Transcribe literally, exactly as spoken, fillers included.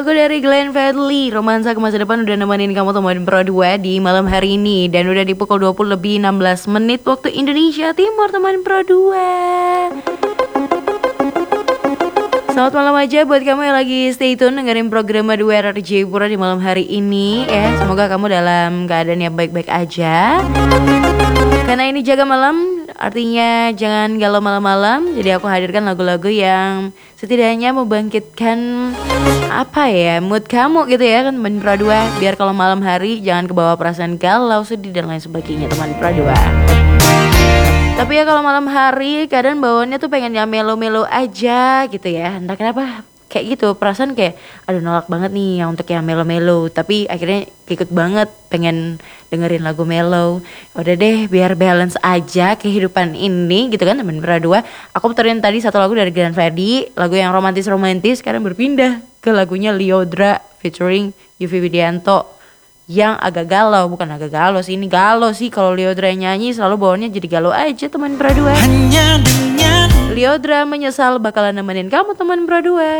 Aku dari Glenn Fredly, romansa ke masa depan udah nemenin kamu teman Pro dua di malam hari ini. Dan udah di pukul dua puluh lebih enam belas menit waktu Indonesia Timur teman Pro dua. Selamat malam aja buat kamu yang lagi stay tune dengerin program dua R R J Pura di malam hari ini ya. Semoga kamu dalam keadaan yang baik-baik aja. Karena ini jaga malam, artinya jangan galau malam-malam. Jadi aku hadirkan lagu-lagu yang setidaknya membangkitkan apa ya, mood kamu gitu ya kan teman Pro dua. Biar kalau malam hari jangan kebawa perasaan galau, sedih dan lain sebagainya teman Pro dua. Tapi ya kalau malam hari kadang bawaannya tuh pengen yang melo-melo aja gitu ya. Entah kenapa kayak gitu, perasaan kayak aduh nolak banget nih yang untuk yang melo-melo. Tapi akhirnya ikut banget pengen dengerin lagu melo. Udah deh biar balance aja kehidupan ini gitu kan teman Pro dua. Aku puterin tadi satu lagu dari Glenn Fredly, lagu yang romantis-romantis. Sekarang berpindah ke lagunya Lyodra featuring Yovie Widianto yang agak galau, bukan agak galau sih, ini galau sih. Kalau Lyodra nyanyi selalu bawaannya jadi galau aja teman Pro dua. Lyodra menyesal bakalan nemenin kamu teman Pro dua.